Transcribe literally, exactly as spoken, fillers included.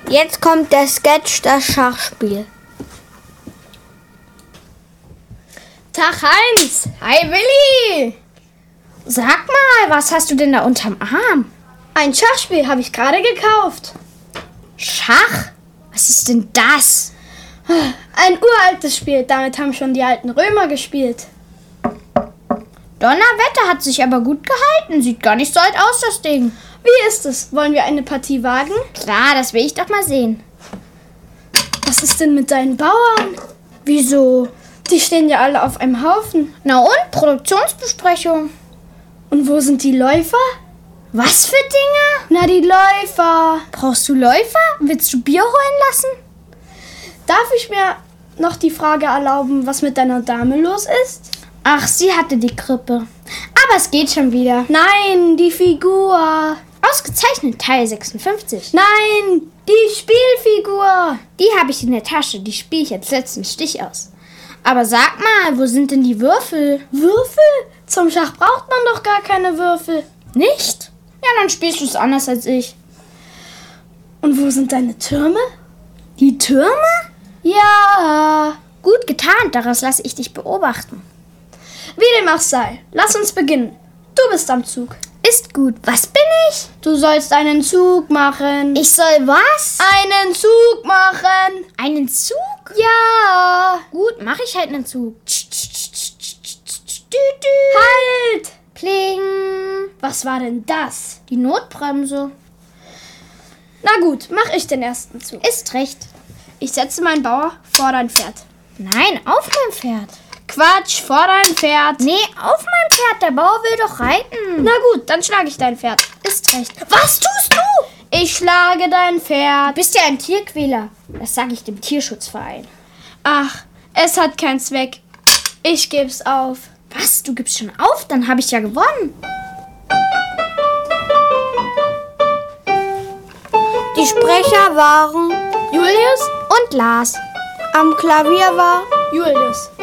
Jetzt kommt der Sketch, das Schachspiel. Tag Heinz. Hi Willi. Sag mal, was hast du denn da unterm Arm? Ein Schachspiel habe ich gerade gekauft. Schach? Was ist denn das? Ein uraltes Spiel, damit haben schon die alten Römer gespielt. Donnerwetter, hat sich aber gut gehalten. Sieht gar nicht so alt aus, das Ding. Wie ist es? Wollen wir eine Partie wagen? Klar, das will ich doch mal sehen. Was ist denn mit deinen Bauern? Wieso? Die stehen ja alle auf einem Haufen. Na und? Produktionsbesprechung. Und wo sind die Läufer? Was für Dinger? Na, die Läufer. Brauchst du Läufer? Willst du Bier holen lassen? Darf ich mir noch die Frage erlauben, was mit deiner Dame los ist? Ach, sie hatte die Grippe. Aber es geht schon wieder. Nein, die Figur. Ausgezeichnet, Teil sechsundfünfzig. Nein, die Spielfigur. Die habe ich in der Tasche. Die spiele ich jetzt letzten Stich aus. Aber sag mal, wo sind denn die Würfel? Würfel? Zum Schach braucht man doch gar keine Würfel. Nicht? Ja, dann spielst du es anders als ich. Und wo sind deine Türme? Die Türme? Ja. Gut getan, daraus lasse ich dich beobachten. Wie dem auch sei, lass uns beginnen. Du bist am Zug. Ist gut. Was bin ich? Du sollst einen Zug machen. Ich soll was? Einen Zug machen. Einen Zug? Ja. Gut, mache ich halt einen Zug. Halt! Pling. Was war denn das? Die Notbremse. Na gut, mach ich den ersten Zug. Ist recht. Ich setze meinen Bauer vor dein Pferd. Nein, auf mein Pferd. Quatsch, vor dein Pferd. Nee, auf mein Pferd. Der Bauer will doch reiten. Na gut, dann schlage ich dein Pferd. Ist recht. Was tust du? Ich schlage dein Pferd. Du bist ja ein Tierquäler. Das sage ich dem Tierschutzverein. Ach, es hat keinen Zweck. Ich geb's auf. Was? Du gibst schon auf? Dann habe ich ja gewonnen. Die Sprecher waren Julius und Lars. Am Klavier war Julius.